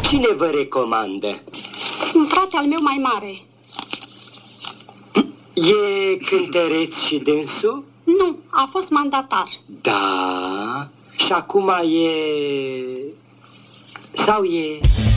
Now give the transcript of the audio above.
Cine vă recomandă? Un frate al meu mai mare. E cântăreț și dânsul? Nu, a fost mandatar. Da. Și acum e... Sau e...